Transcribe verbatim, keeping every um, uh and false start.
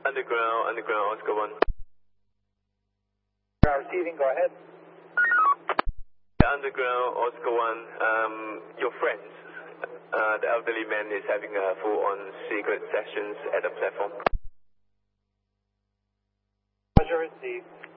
Underground, underground, Oscar one. Ground receiving, go ahead. Underground, Oscar one, um, your friends, uh, the elderly man is having a full-on secret sessions at the platform. Roger, received.